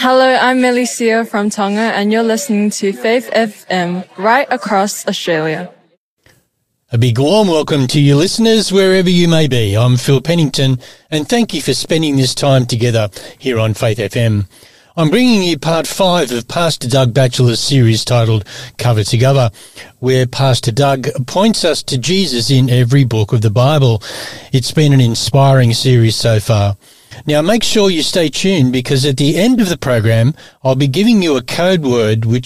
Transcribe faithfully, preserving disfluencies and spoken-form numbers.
Hello, I'm Melicia from Tonga, and you're listening to Faith F M right across Australia. A big warm welcome to you listeners wherever you may be. I'm Phil Pennington, and thank you for spending this time together here on Faith F M. I'm bringing you part five of Pastor Doug Batchelor's series titled Cover to Cover, where Pastor Doug points us to Jesus in every book of the Bible. It's been an inspiring series so far. Now make sure you stay tuned, because at the end of the program I'll be giving you a code word which